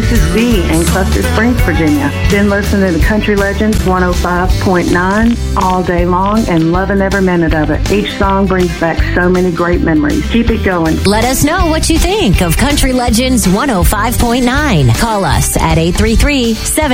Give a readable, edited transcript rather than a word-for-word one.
This is Dee in Cluster Springs, Virginia. Been listening to Country Legends 105.9 all day long and loving every minute of it. Each song brings back so many great memories. Keep it going. Let us know what you think of Country Legends 105.9. Call us at 833-7